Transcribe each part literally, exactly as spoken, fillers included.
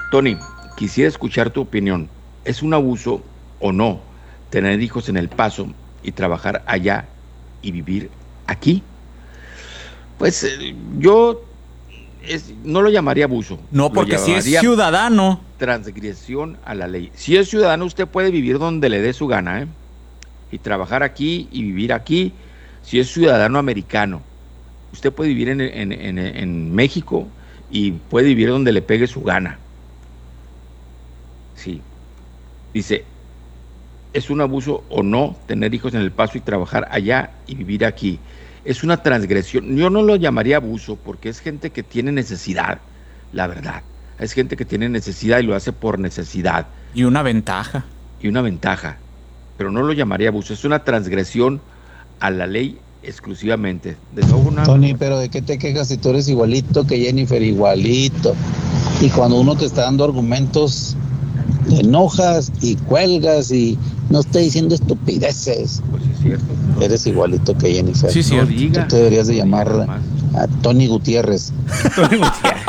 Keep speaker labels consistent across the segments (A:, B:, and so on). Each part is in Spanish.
A: Tony, quisiera escuchar tu opinión. ¿Es un abuso o no tener hijos en El Paso y trabajar allá y vivir aquí? Pues eh, yo es, no lo llamaría abuso.
B: No, porque si es ciudadano.
A: Transgresión a la ley. Si es ciudadano, usted puede vivir donde le dé su gana, ¿eh? Y trabajar aquí y vivir aquí. Si es ciudadano americano, usted puede vivir en, en, en, en México y puede vivir donde le pegue su gana. Sí. Dice, ¿es un abuso o no tener hijos en El Paso y trabajar allá y vivir aquí? Es una transgresión. Yo no lo llamaría abuso porque es gente que tiene necesidad, la verdad. Es gente que tiene necesidad y lo hace por necesidad.
B: Y una ventaja.
A: Y una ventaja. Pero no lo llamaría abuso. Es una transgresión a la ley exclusivamente. De nuevo una...
C: Tony, pero ¿de qué te quejas si tú eres igualito que Jennifer? Igualito. Y cuando uno te está dando argumentos, te enojas y cuelgas y no estoy diciendo estupideces.
A: Pues es cierto. No.
C: Eres igualito que Jennifer.
B: Sí, sí.
A: No diga.
C: Tú te deberías de llamar a Tony Gutiérrez.
B: Tony Gutiérrez.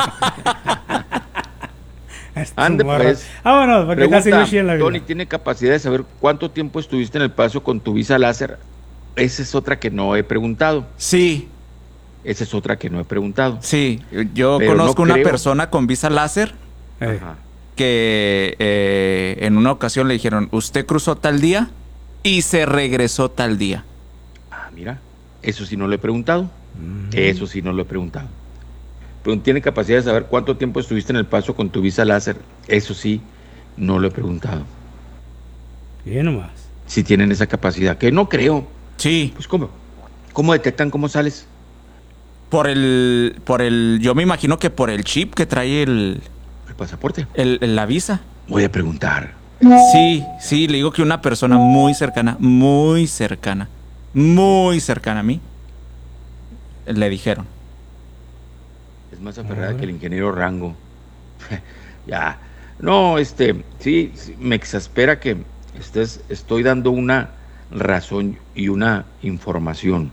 A: Ande pues.
D: Vámonos, porque casi no en la vida.
A: Tony, ¿tiene capacidad de saber cuánto tiempo estuviste en El Paso con tu visa láser? Esa es otra que no he preguntado.
B: Sí.
A: Esa es otra que no he preguntado.
B: Sí, yo
A: Pero
B: conozco
A: no
B: una
A: creo.
B: persona con visa láser
A: Ajá.
B: que eh, en una ocasión le dijeron, usted cruzó tal día y se regresó tal día.
A: Ah, mira, eso sí no lo he preguntado. Mm. Eso sí no lo he preguntado. Pero tiene capacidad de saber cuánto tiempo estuviste en El Paso con tu visa láser. Eso sí, no lo he preguntado.
D: Bien nomás.
A: Si tienen esa capacidad, que no creo.
B: Sí.
A: Pues ¿cómo? ¿Cómo detectan cómo sales?
B: Por el, por el, yo me imagino que por el chip que trae el,
A: El pasaporte.
B: el, el- la visa.
A: Voy a preguntar.
B: Sí, sí, le digo que una persona muy cercana, muy cercana, muy cercana a mí, le dijeron.
A: Es más aferrada que el ingeniero Rango. Ya. No, este, sí, sí, me exaspera que estés, estoy dando una razón y una información.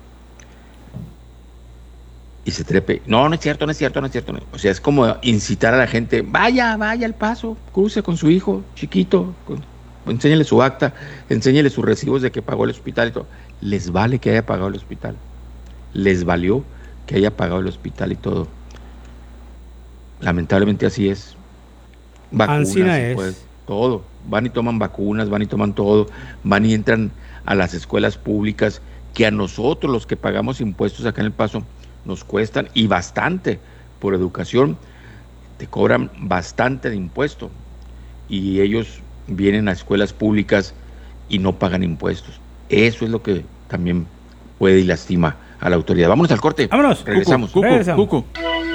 A: Y se trepe. No, no es cierto, no es cierto, no es cierto. no. O sea, es como incitar a la gente, vaya, vaya al Paso, cruce con su hijo chiquito, con- enséñele su acta, enséñele sus recibos de que pagó el hospital y todo. Les vale que haya pagado el hospital. Les valió que haya pagado el hospital y todo. Lamentablemente así es. Vacunas,
D: Ancina es.
A: pues, todo. Van y toman vacunas, van y toman todo, van y entran a las escuelas públicas que a nosotros los que pagamos impuestos acá en El Paso nos cuestan y bastante por educación, te cobran bastante de impuesto y ellos vienen a escuelas públicas y no pagan impuestos. Eso es lo que también puede y lastima a la autoridad. Vámonos al corte.
D: Vámonos.
A: Regresamos.
B: Cucu,
D: Regresamos.
B: cucu.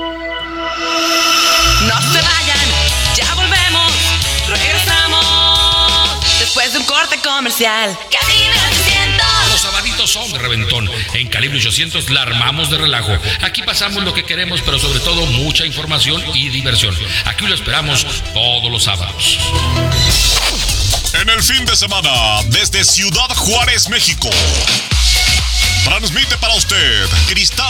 E: No se vayan, ya volvemos, regresamos después de un corte comercial. Calibre ochocientos.
F: Los sabaditos son de reventón. En Calibre ochocientos la armamos de relajo. Aquí pasamos lo que queremos, pero sobre todo mucha información y diversión. Aquí lo esperamos todos los sábados.
G: En el fin de semana, desde Ciudad Juárez, México, transmite para usted Cristal